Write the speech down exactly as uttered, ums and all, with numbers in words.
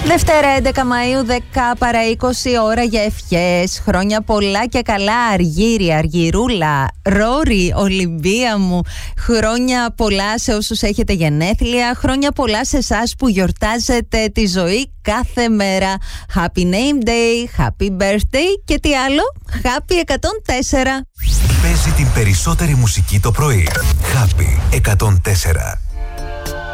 Δευτέρα έντεκα Μαΐου, δέκα παρά είκοσι ώρα για ευχές. Χρόνια πολλά και καλά, Αργύρι, Αργυρούλα, Ρόρι, Ολυμπία μου. Χρόνια πολλά σε όσους έχετε γενέθλια. Χρόνια πολλά σε εσάς που γιορτάζετε τη ζωή κάθε μέρα. Happy name day, happy birthday και τι άλλο, happy εκατόν τέσσερα. Παίζει την περισσότερη μουσική το πρωί. Happy εκατόν τέσσερα.